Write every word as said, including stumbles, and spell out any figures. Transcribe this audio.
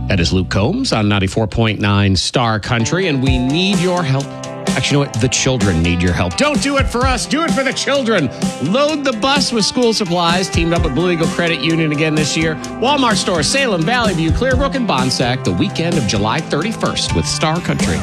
That is Luke Combs on ninety-four point nine Star Country, and we need your help. Actually, you know what? The children need your help. Don't do it for us. Do it for the children. Load the bus with school supplies. Teamed up with Blue Eagle Credit Union again this year. Walmart stores, Salem, Valley View, Clearbrook, and Bonsack the weekend of July thirty-first with Star Country.